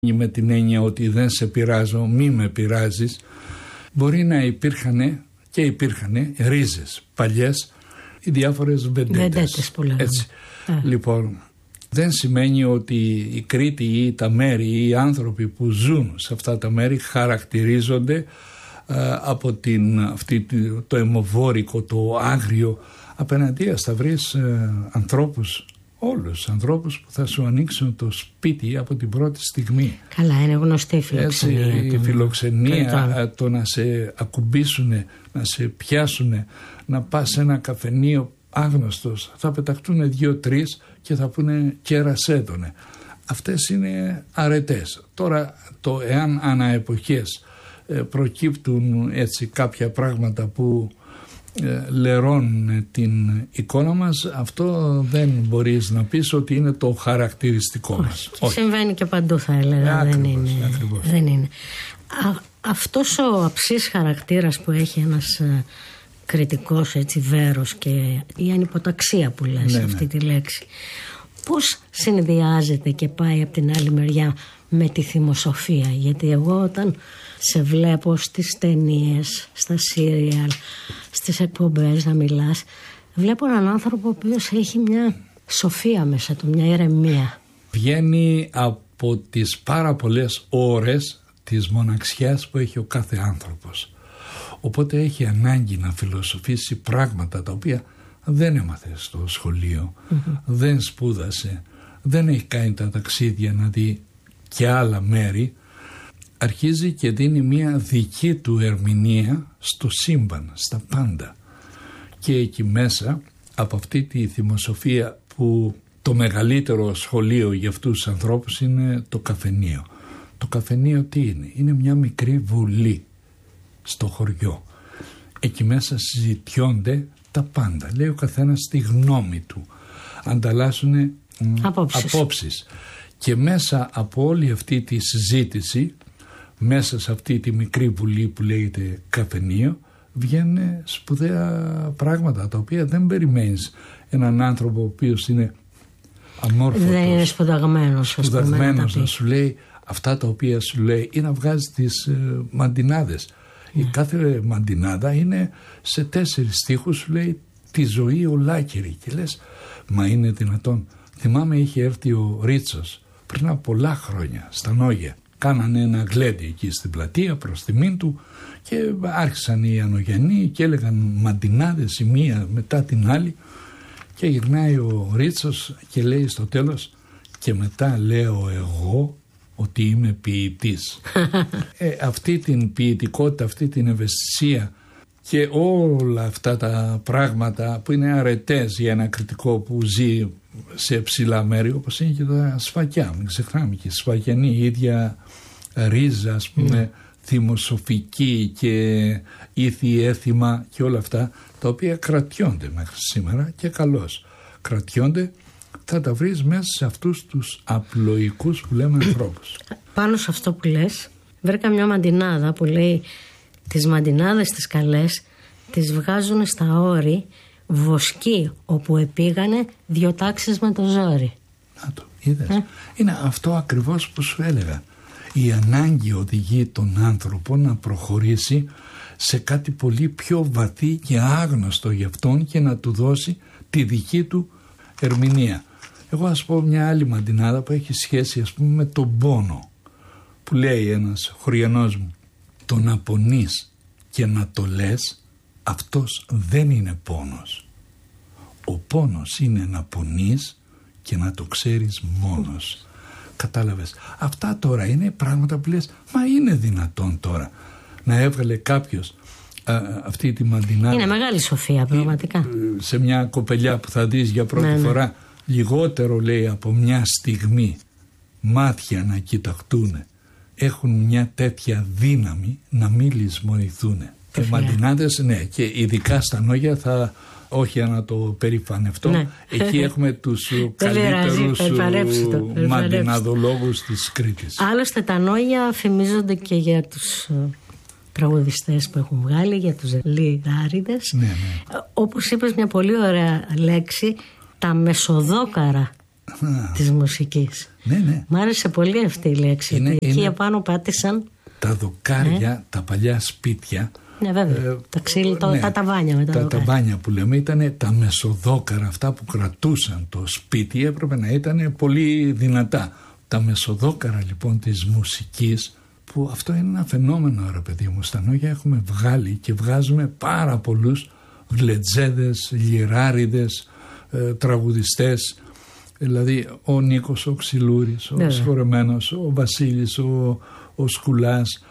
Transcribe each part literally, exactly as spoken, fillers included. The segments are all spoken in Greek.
με την έννοια ότι δεν σε πειράζω, μη με πειράζεις. Μπορεί να υπήρχαν και υπήρχαν ρίζες παλιές, οι διάφορες βεντέτες. Έτσι. Ε. Λοιπόν, δεν σημαίνει ότι η Κρήτη ή τα μέρη ή οι άνθρωποι που ζουν σε αυτά τα μέρη χαρακτηρίζονται α, από την, αυτή, το αιμοβόρικο, το άγριο. Απέναντίας θα βρεις ε, ανθρώπους, όλους τους ανθρώπους που θα σου ανοίξουν το σπίτι από την πρώτη στιγμή. Καλά, είναι γνωστή η φιλοξενία. Έτσι, η φιλοξενία, το να σε ακουμπήσουνε, να σε πιάσουνε, να πας σε ένα καφενείο άγνωστος, θα πεταχτούν δύο-τρεις και θα πούνε κερασέτονε. Αυτές είναι αρετές. Τώρα το εάν ανά εποχές ε, προκύπτουν έτσι κάποια πράγματα που ε, λερώνουν την εικόνα μας, αυτό δεν μπορείς να πεις ότι είναι το χαρακτηριστικό Όχι. μας. Όχι. Συμβαίνει και παντού, θα έλεγα. Ακριβώς, δεν είναι. ακριβώς. Δεν είναι. Α, αυτός ο αψής χαρακτήρας που έχει ένας ε, κριτικός έτσι βέρος και η ανυποταξία που λες, ναι, αυτή ναι. τη λέξη, πώς συνδυάζεται και πάει από την άλλη μεριά με τη θυμοσοφία? Γιατί εγώ όταν σε βλέπω στις ταινίες, στα σύριαλ, στις εκπομπές να μιλάς, βλέπω έναν άνθρωπο ο οποίος έχει μια σοφία μέσα του, μια ηρεμία. Βγαίνει από τις πάρα πολλές ώρες της μοναξιάς που έχει ο κάθε άνθρωπος. Οπότε έχει ανάγκη να φιλοσοφήσει πράγματα τα οποία δεν έμαθε στο σχολείο, mm-hmm. δεν σπούδασε, δεν έχει κάνει τα ταξίδια να δει και άλλα μέρη. Αρχίζει και δίνει μια δική του ερμηνεία στο σύμπαν, στα πάντα. Και εκεί μέσα, από αυτή τη θυμοσοφία που το μεγαλύτερο σχολείο για αυτούς τους ανθρώπους είναι το καφενείο. Το καφενείο τι είναι? Είναι μια μικρή βουλή στο χωριό. Εκεί μέσα συζητιώνται τα πάντα. Λέει ο καθένας τη γνώμη του. Ανταλλάσσουν απόψεις. απόψεις. Και μέσα από όλη αυτή τη συζήτηση, μέσα σε αυτή τη μικρή βουλή που λέγεται καφενείο, βγαίνουν σπουδαία πράγματα τα οποία δεν περιμένεις έναν άνθρωπο ο οποίος είναι αμόρφωτος, δεν είναι σπουδαγμένος, σπουδαγμένος να σου λέει αυτά τα οποία σου λέει ή να βγάζει τις ε, μαντινάδες. Yeah. Η κάθε μαντινάδα είναι σε τέσσερις στίχους, σου λέει τη ζωή ολάκερη και λες μα είναι δυνατόν? Θυμάμαι είχε έρθει ο Ρίτσος πριν από πολλά χρόνια στα Νόγια, κάνανε ένα γλέντι εκεί στην πλατεία προς τιμήν του και άρχισαν οι Ανογιανοί και έλεγαν μαντινάδες η μία μετά την άλλη και γυρνάει ο Ρίτσος και λέει στο τέλος και μετά λέω εγώ ότι είμαι ποιητής. ε, αυτή την ποιητικότητα, αυτή την ευαισθησία και όλα αυτά τα πράγματα που είναι αρετές για ένα κριτικό που ζει σε ψηλά μέρη, όπως είναι και τα σφακιά, μην ξεχνάμε, και οι σφακιανοί η ίδια ρίζα, ας πούμε, mm. θυμοσοφική και ήθη έθιμα και όλα αυτά τα οποία κρατιόνται μέχρι σήμερα και καλώς κρατιόνται. Θα τα βρεις μέσα σε αυτούς τους απλοϊκούς που λέμε ανθρώπους. Πάνω σε αυτό που λες βρήκα μια μαντινάδα που λέει τις μαντινάδες τις καλές τις βγάζουν στα όρη βοσκοί όπου επήγανε δυο τάξεις με το ζόρι. Να το είδες. Ε? Είναι αυτό ακριβώς που σου έλεγα. Η ανάγκη οδηγεί τον άνθρωπο να προχωρήσει σε κάτι πολύ πιο βαθύ και άγνωστο για αυτόν και να του δώσει τη δική του ερμηνεία. Εγώ ας πω μια άλλη μαντινάδα που έχει σχέση ας πούμε με τον πόνο, που λέει ένας χωριανός μου, το να πονείς και να το λες αυτός δεν είναι πόνος. Ο πόνος είναι να πονείς και να το ξέρεις μόνος. Κατάλαβες? Αυτά τώρα είναι πράγματα που λες μα είναι δυνατόν τώρα να έβγαλε κάποιος α, αυτή τη μαντινάδα? Είναι μεγάλη σοφία πραγματικά. Σε μια κοπελιά που θα δεις για πρώτη ναι, φορά ναι. Λιγότερο λέει από μια στιγμή μάτια να κοιταχτούν έχουν μια τέτοια δύναμη να μην λησμονηθούν. Και μαντινάδες, ναι, και ειδικά στα Νόγια θα, όχι να το περηφανευτώ, ναι. Εκεί έχουμε τους καλύτερους μαντιναδολόγους της Κρήτης. Άλλωστε τα Νόγια φημίζονται και για τους τραγουδιστές που έχουν βγάλει, για τους λιδάριδες. Ναι, ναι. Όπως είπες μια πολύ ωραία λέξη, τα μεσοδόκαρα της μουσικής. Ναι, ναι. Μ' άρεσε πολύ αυτή η λέξη. Είναι, εκεί είναι επάνω πάτησαν τα δοκάρια, ε? τα παλιά σπίτια. Ναι, βέβαια. Ε, τα ξύλι, το, ναι, τα ταβάνια με τα, τα ταβάνια που λέμε ήταν τα μεσοδόκαρα, αυτά που κρατούσαν το σπίτι, έπρεπε να ήταν πολύ δυνατά. Τα μεσοδόκαρα λοιπόν της μουσικής, που αυτό είναι ένα φαινόμενο, ρε παιδί μου. Στα Νόγια έχουμε βγάλει και βγάζουμε πάρα πολλούς γλετζέδες, λιράριδες, ε, τραγουδιστές. Δηλαδή ο Νίκος ο Ξυλούρης, ο ναι, Σχορεμένος, ο Βασίλης, ο, ο Σκουλάς,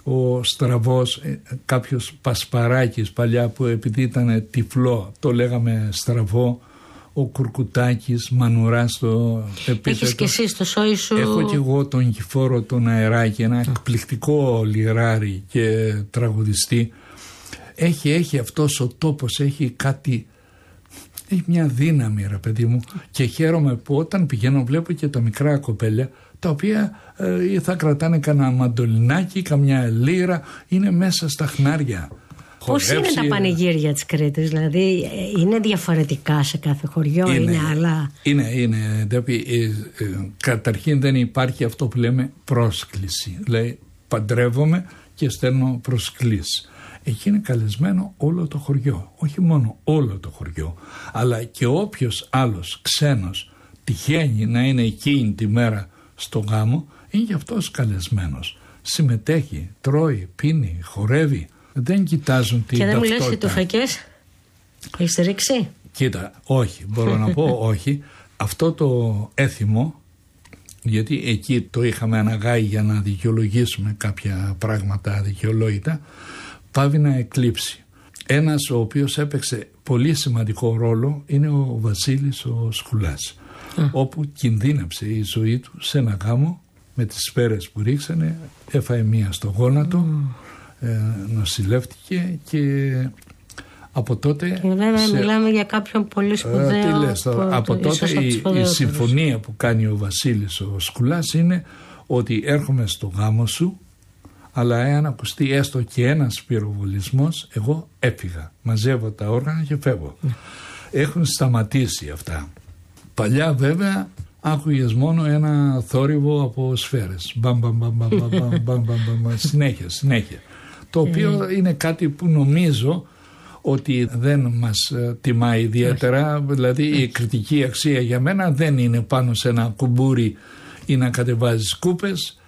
ο Στραβός, ε, κάποιος Πασπαράκης παλιά που επειδή ήταν τυφλό το λέγαμε Στραβό, ο Κουρκουτάκης, Μανουράς το επίθετο. Έχεις και εσύ στο σόι σου. Έχω και εγώ τον Κηφόρο τον Αεράκη, ένα εκπληκτικό λιράρι και τραγουδιστή. Έχει, έχει αυτός ο τόπος, έχει κάτι, έχει μια δύναμη, ρε παιδί μου, και χαίρομαι που όταν πηγαίνω βλέπω και τα μικρά κοπέλια τα οποία ε, θα κρατάνε κανένα μαντολινάκι, καμιά λύρα, είναι μέσα στα χνάρια. Πώς είναι τα πανηγύρια της Κρήτης, δηλαδή είναι διαφορετικά σε κάθε χωριό, είναι, είναι άλλα? Είναι, είναι, δηλαδή, ε, ε, καταρχήν δεν υπάρχει αυτό που λέμε πρόσκληση, δηλαδή παντρεύομαι και στέλνω προσκλήσεις. Εκεί είναι καλεσμένο όλο το χωριό, όχι μόνο όλο το χωριό, αλλά και όποιος άλλος ξένος τυχαίνει να είναι εκείνη τη μέρα στο γάμο, είναι και αυτός καλεσμένος. Συμμετέχει, τρώει, πίνει, χορεύει. Δεν κοιτάζουν την ταυτότητα. Και δεν μου λες και τουφεκές, έχεις ρίξει? Κοίτα, όχι, μπορώ να πω όχι. Αυτό το έθιμο, γιατί εκεί το είχαμε αναγάγει για να δικαιολογήσουμε κάποια πράγματα αδικαιολόγητα, πάβει να εκλείψει. Ένας ο οποίος έπαιξε πολύ σημαντικό ρόλο είναι ο Βασίλης ο Σκουλάς, mm. όπου κινδύνεψε η ζωή του σε ένα γάμο με τις σφαίρες που ρίξανε, έφαε μία στο γόνατο, mm. ε, νοσηλεύτηκε και από τότε... Και βέβαια σε... μιλάμε για κάποιον πολύ σπουδαίο. Ε, τι λες, από, από τότε η, η συμφωνία που κάνει ο Βασίλης ο Σκουλάς είναι ότι έρχομαι στο γάμο σου, αλλά εάν ακουστεί έστω και ένας πυροβολισμός, εγώ έφυγα. Μαζεύω τα όργανα και φεύγω. Mm. Έχουν σταματήσει αυτά. Παλιά βέβαια άκουγες μόνο ένα θόρυβο από σφαίρες. Μπαμ, μπαμ, μπαμ, μπαμ, μπαμ, μπαμ, μπαμ, συνέχεια, συνέχεια. Το οποίο mm. είναι κάτι που νομίζω ότι δεν μας τιμά ιδιαίτερα. Mm. Δηλαδή η κριτική αξία για μένα δεν είναι πάνω σε ένα κουμπούρι ή να κατεβάζεις κούπες.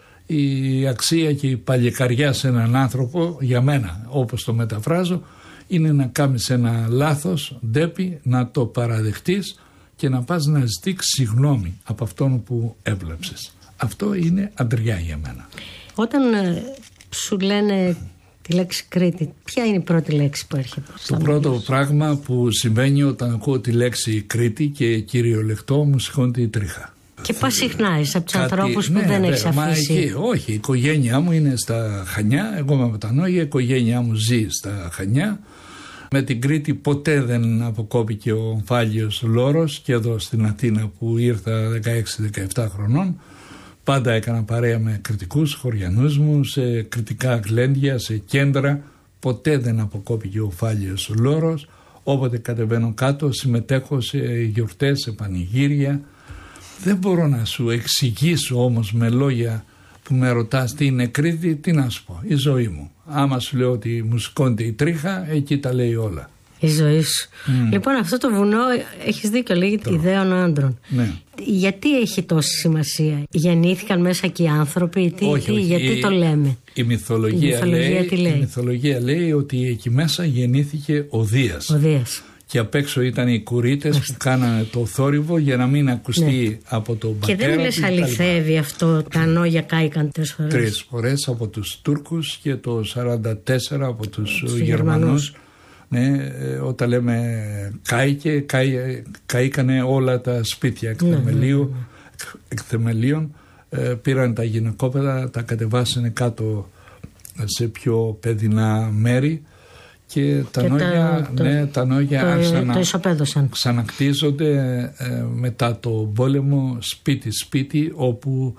Η αξία και η παλικαριά σε έναν άνθρωπο, για μένα όπως το μεταφράζω, είναι να κάνεις ένα λάθος, ντέπι, να το παραδεχτείς και να πας να ζητήσεις συγγνώμη από αυτόν που έβλεψες. Αυτό είναι αντριά για μένα. Όταν ε, σου λένε τη λέξη Κρήτη, ποια είναι η πρώτη λέξη που έρχεται? Το πρώτο μέλης. Πράγμα που συμβαίνει όταν ακούω τη λέξη Κρήτη και κυριολεκτό μου σηκώνεται η τρίχα. Και πας συχνά είσαι από τους ανθρώπους που ναι, δεν έχεις αφήσει? Εκεί, όχι, η οικογένειά μου είναι στα Χανιά, εγώ είμαι από τα Νόγια, η οικογένειά μου ζει στα Χανιά. Με την Κρήτη ποτέ δεν αποκόπηκε ο ομφάλιος λόρος, και εδώ στην Αθήνα που ήρθα δεκαέξι δεκαεπτά χρονών. Πάντα έκανα παρέα με κριτικούς χωριανούς μου, σε κριτικά γλέντια, σε κέντρα. Ποτέ δεν αποκόπηκε ο ομφάλιος λόρος. Όποτε κατεβαίνω κάτω συμμετέχω σε γιορτές, σε πανηγύρια. Δεν μπορώ να σου εξηγήσω όμως με λόγια που με ρωτάς τι είναι Κρήτη, τι να σου πω, η ζωή μου. Άμα σου λέω ότι μου σηκώνεται η τρίχα, εκεί τα λέει όλα. Η ζωή σου. Mm. Λοιπόν, αυτό το βουνό, έχεις δίκιο, λέγεται ιδέων άντρων. Ναι. Γιατί έχει τόση σημασία? Γεννήθηκαν μέσα και οι άνθρωποι? Τι, όχι, τι, όχι. Γιατί η, το λέμε? Η μυθολογία, η μυθολογία, λέει, λέει? η μυθολογία λέει ότι εκεί μέσα γεννήθηκε ο Δίας. Ο Δίας. Και απ' έξω ήταν οι κουρίτες που κάνανε το θόρυβο για να μην ακουστεί ναι. από τον πατέρα. Και δεν μου λες αληθεύει αυτό, τα Νόγια κάηκαν τρεις φορές? Τρεις φορές από τους Τούρκους και το σαράντα τέσσερα από τους Γερμανούς. Ναι, όταν λέμε κάηκε, κάη, καήκανε όλα τα σπίτια εκ θεμελίου, ναι, ναι, ναι. εκ θεμελίων. Ε, πήραν τα γυναικόπαιδα, τα κατεβάσανε κάτω σε πιο παιδινά μέρη. Και τα και Νόγια, το, ναι, τα Νόγια το, άρχισαν να ξανακτίζονται ε, μετά το πόλεμο σπίτι-σπίτι, όπου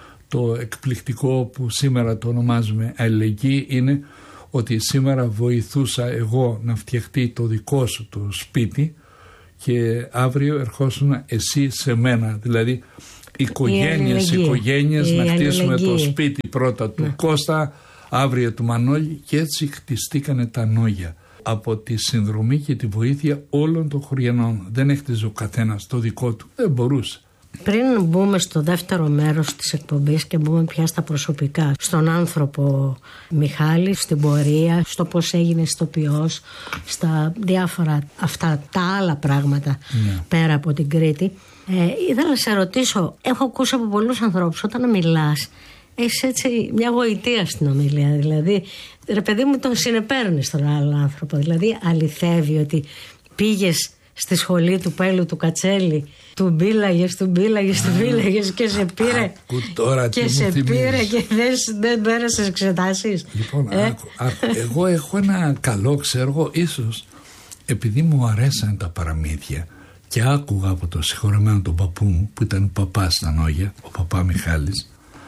το εκπληκτικό που σήμερα το ονομάζουμε αλληλεγγύη είναι ότι σήμερα βοηθούσα εγώ να φτιαχτεί το δικό σου το σπίτι και αύριο ερχόσουν εσύ σε μένα, δηλαδή οικογένειες, οικογένειες, να χτίσουμε το σπίτι πρώτα του ναι. Κώστα, αύριο του Μανώλη, και έτσι χτιστήκανε τα Νόγια από τη συνδρομή και τη βοήθεια όλων των χωριανών. Δεν έχτιζε ο καθένας το δικό του, δεν μπορούσε. Πριν μπούμε στο δεύτερο μέρος της εκπομπής και μπούμε πια στα προσωπικά, στον άνθρωπο Μιχάλη, στην πορεία, στο πώς έγινε ηθοποιός, στα διάφορα αυτά τα άλλα πράγματα ναι. Πέρα από την Κρήτη, ε, ήθελα να σε ρωτήσω, έχω ακούσει από πολλούς ανθρώπους όταν μιλάς έχεις έτσι μια γοητεία στην ομιλία, δηλαδή ρε παιδί μου τον συνεπέρνεις τον άλλο άνθρωπο, δηλαδή αληθεύει ότι πήγες στη σχολή του Πέλου του Κατσέλη, του μπήλαγες, του μπήλαγες, του μπήλαγες και σε πήρε και σε πήρε και δεν, δεν πέρασες εξετάσεις. Λοιπόν, ε? άκου, άκου, εγώ έχω ένα καλό, ξέρω εγώ, ίσως επειδή μου αρέσαν τα παραμύθια και άκουγα από το συγχωρεμένο τον παππού μου που ήταν παπάς στα Νόγια, ο παπά Μιχάλης,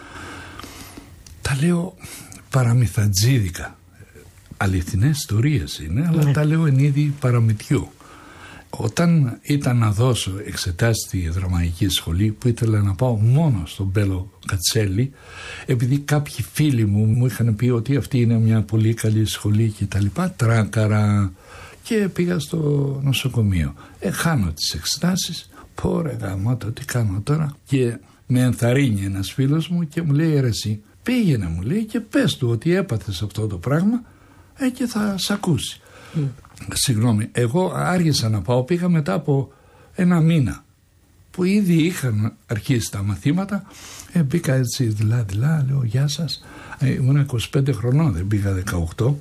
τα λέω παραμυθατζίδικα, αληθινές ιστορίες είναι, αλλά ναι. Τα λέω εν είδη παραμυθιού. Όταν ήταν να δώσω εξετάσεις στη δραματική σχολή, που ήθελα να πάω μόνο στον Πέλο Κατσέλη, επειδή κάποιοι φίλοι μου μου είχαν πει ότι αυτή είναι μια πολύ καλή σχολή και τα λοιπά, τράκαρα, και πήγα στο νοσοκομείο. Ε, χάνω τις εξετάσεις, πω ρε γαμώτο, τι κάνω τώρα, και με ενθαρρύνει ένας φίλος μου και μου λέει, ρε εσύ, πήγαινε, μου λέει, και πες του ότι έπαθες αυτό το πράγμα ε, και θα σ' ακούσει. Mm. Συγγνώμη, εγώ άργησα να πάω, πήγα μετά από ένα μήνα που ήδη είχαν αρχίσει τα μαθήματα, ε, μπήκα έτσι δειλά δειλά, λέω γεια σας, ε, ήμουν είκοσι πέντε χρονών, δεν πήγα δεκαοκτώ,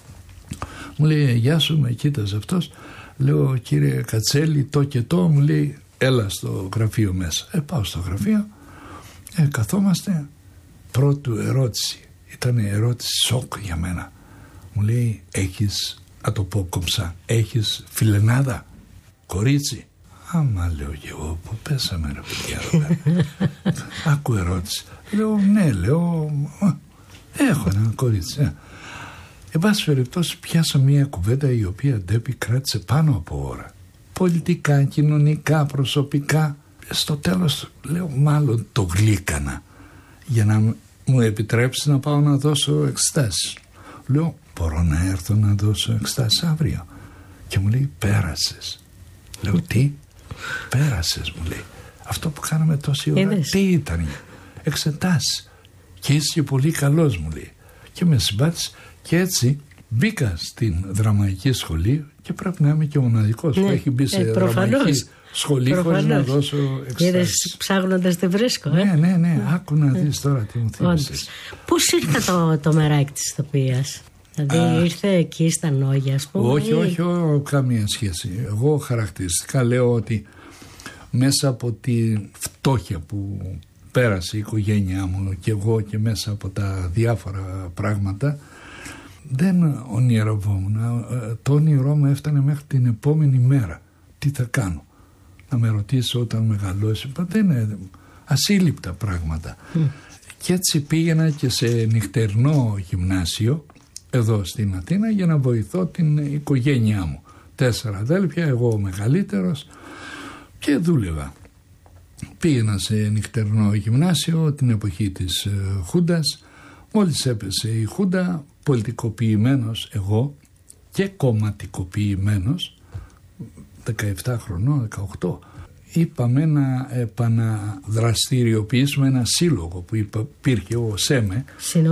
μου λέει γεια σου, με κοίταζε αυτός, λέω κύριε Κατσέλη το και το, μου λέει έλα στο γραφείο μέσα, ε, πάω στο γραφείο, ε, καθόμαστε, πρώτη ερώτηση, ήταν ερώτηση σοκ για μένα, μου λέει έχεις, να το πω κομψά, έχεις φιλενάδα, κορίτσι? Άμα, λέω και εγώ, που πέσαμε ρε παιδιά. Άκου ερώτηση. Λέω ναι, λέω έχω ένα κορίτσι. Ε. Εν πάση περιπτώσει πιάσα μια κουβέντα η οποία ντέπη κράτησε πάνω από ώρα. Πολιτικά, κοινωνικά, προσωπικά. Στο τέλος λέω μάλλον το γλύκανα για να μου επιτρέψει να πάω να δώσω εξετάσεις. Λέω μπορώ να έρθω να δώσω εξετάσεις αύριο? Και μου λέει πέρασες. Λέω τι? Πέρασες, μου λέει. Αυτό που κάναμε τόση ώρα τι ήταν? Εξετάσεις. Και είσαι και πολύ καλός, μου λέει. Και με συμπάθησε και έτσι μπήκα στην δραματική σχολή και πρέπει να είμαι και ο μοναδικός ναι, που έχει μπει σε ε, δραματική σχολή χωρίς να δώσω εξετάσεις. Είδες ψάχνοντας τη βρίσκω, ε? Ναι, ναι, ναι. Άκου να δεις τώρα τι μου θύμισες. Πώς ήρθε το, το μεράκι της ηθοποιίας? Δηλαδή Α, ήρθε εκεί στα Νόγια, ας πούμε? Όχι, όχι, όχι, καμία σχέση. Εγώ χαρακτηριστικά λέω ότι μέσα από τη φτώχεια που πέρασε η οικογένειά μου και εγώ και μέσα από τα διάφορα πράγματα δεν ονειρευόμουν. Το όνειρό μου έφτανε μέχρι την επόμενη μέρα. Τι θα κάνω? Να με ρωτήσει όταν μεγαλώσει. Δεν είναι ασύλληπτα πράγματα. Mm. Και έτσι πήγαινα και σε νυχτερινό γυμνάσιο εδώ στην Αθήνα για να βοηθώ την οικογένειά μου. Τέσσερα αδέλφια, εγώ ο μεγαλύτερος, και δούλευα. Πήγαινα σε νυχτερινό γυμνάσιο την εποχή της ε, Χούντας. Μόλις έπεσε η Χούντα, πολιτικοποιημένος εγώ και κομματικοποιημένος, δεκαεπτά χρονών, δεκαοκτώ, είπαμε να επαναδραστηριοποιήσουμε ένα σύλλογο που υπήρχε, ο ΣΕΜΕ,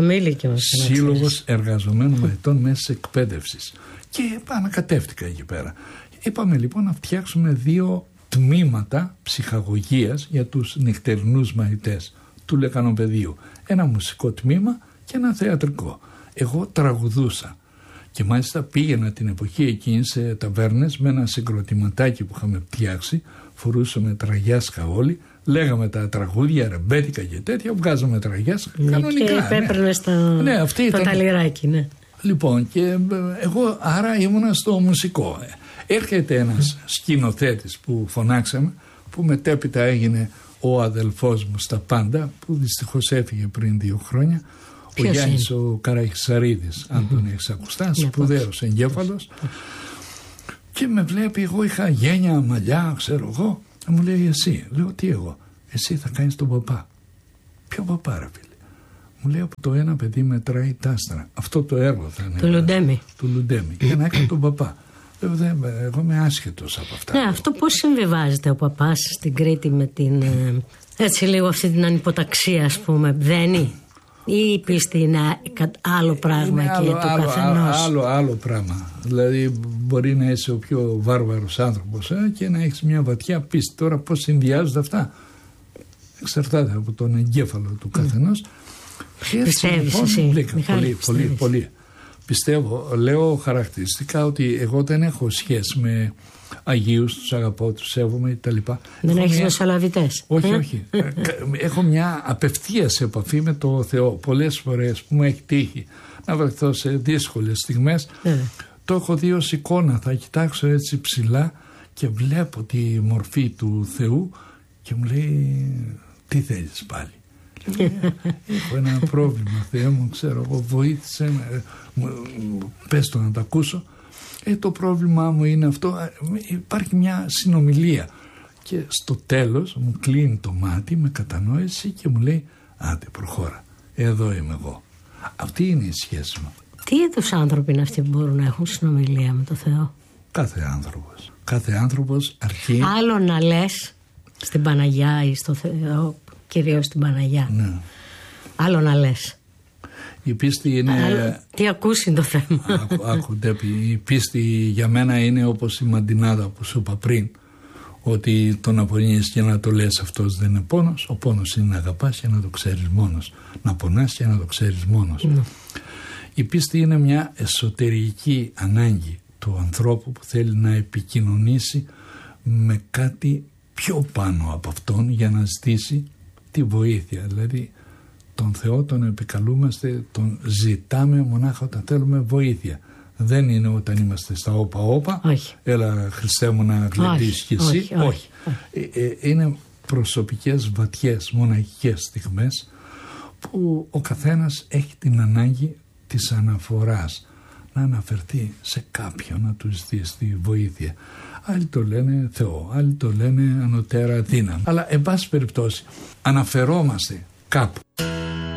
Σύλλογος Εργαζομένων Μαθητών Μέσης Εκπαίδευσης, και ανακατεύτηκα εκεί πέρα. Είπαμε λοιπόν να φτιάξουμε δύο τμήματα ψυχαγωγίας για τους νυχτερινούς μαθητές του Λεκανοπεδίου, ένα μουσικό τμήμα και ένα θεατρικό. Εγώ τραγουδούσα και μάλιστα πήγαινα την εποχή εκείνη σε ταβέρνες με ένα συγκροτηματάκι που είχαμε φτιάξει, φορούσαμε τραγιάσκα όλοι, λέγαμε τα τραγούδια, ρεμπέτικα και τέτοια, βγάζαμε τραγιάσκα ναι, κανονικά. Και επέπαιρνε στο ναι, το ταλιράκι, ναι. Λοιπόν, και εγώ άρα ήμουνα στο μουσικό. Έρχεται ένας σκηνοθέτης που φωνάξαμε, που μετέπειτα έγινε ο αδελφός μου στα πάντα, που δυστυχώς έφυγε πριν δύο χρόνια, ο Γιάννης ο Καραχισαρίδης, αν τον έχεις ακουστά, σπουδαίος εγκέφαλος. Και με βλέπει, εγώ είχα γένια, μαλλιά, ξέρω εγώ. Μου λέει εσύ. Λέω τι εγώ. Εσύ θα κάνεις τον παπά. Ποιο παπά ρε φίλε. Μου λέει από το ένα παιδί μετράει τα άστρα. Αυτό το έργο θα είναι. Του Λουντέμι. Του Λουντέμι. Για να έκανε τον παπά. Λέω, δεν, εγώ είμαι άσχετος από αυτά. Ναι, αυτό πώς συμβιβάζεται ο παπάς στην Κρήτη με την, έτσι λίγο αυτή την ανυποταξία, ας πούμε, μπαίνει, ή η πίστη είναι άλλο πράγμα είναι και άλλο, του άλλο, καθενός. Άλλο, άλλο πράγμα. Δηλαδή μπορεί να είσαι ο πιο βάρβαρος άνθρωπος ε, και να έχεις μια βαθιά πίστη. Τώρα πώς συνδυάζονται αυτά εξαρτάται από τον εγκέφαλο του καθενός. Mm. Πιστεύεις λοιπόν, εσύ, μπλήκα, Μιχάλη, πολύ, πιστεύεις. πολύ, πολύ. Πιστεύω, λέω χαρακτηριστικά ότι εγώ δεν έχω σχέση με Αγίους, τους αγαπώ, τους σέβομαι κτλ. Δεν έχεις μια... μεσολαβητές. Όχι, ε? όχι. Έχω μια απευθείας επαφή με το Θεό. Πολλές φορές που μου έχει τύχει να βρεθώ σε δύσκολες στιγμές, ε. το έχω δει ως εικόνα. Θα κοιτάξω έτσι ψηλά και βλέπω τη μορφή του Θεού και μου λέει τι θέλεις πάλι. Έχω ένα πρόβλημα, Θεέ μου, ξέρω εγώ, βοήθησε με, πες το να το ακούσω. Ε, το πρόβλημά μου είναι αυτό. Υπάρχει μια συνομιλία και στο τέλος μου κλείνει το μάτι με κατανόηση και μου λέει άντε προχώρα, εδώ είμαι εγώ. Αυτή είναι η σχέση μου. Τι είδους άνθρωποι είναι αυτοί που μπορούν να έχουν συνομιλία με το Θεό? Κάθε άνθρωπος. Κάθε άνθρωπος αρχεί. Άλλο να λες στην Παναγιά ή στο Θεό, κυρίως στην Παναγιά. Ναι. Άλλο να λες. Η πίστη είναι. Άλλο, τι ακούσει το θέμα. Άκου, άκου, Ντέπη, η πίστη για μένα είναι όπως η μαντινάδα που σου είπα πριν. Ότι το να πονείς και να το λες αυτός δεν είναι πόνος. Ο πόνος είναι να αγαπάς και να το ξέρεις μόνος. Να πονάς και να το ξέρεις μόνος. Mm. Η πίστη είναι μια εσωτερική ανάγκη του ανθρώπου που θέλει να επικοινωνήσει με κάτι πιο πάνω από αυτόν για να ζητήσει τη βοήθεια. Δηλαδή τον Θεό τον επικαλούμαστε, τον ζητάμε μονάχα όταν θέλουμε βοήθεια. Δεν είναι όταν είμαστε στα όπα όπα. Όχι. Έλα Χριστέ μου να γλεντήσεις κι εσύ. Όχι, όχι, όχι. Ε, ε, είναι προσωπικές, βαθιές, μοναχικές στιγμές που ο καθένας έχει την ανάγκη της αναφοράς, να αναφερθεί σε κάποιον, να του ζητήσει τη βοήθεια. Άλλοι το λένε Θεό, άλλοι το λένε ανωτέρα δύναμη. Αλλά εν πάση περιπτώσει αναφερόμαστε κάπου.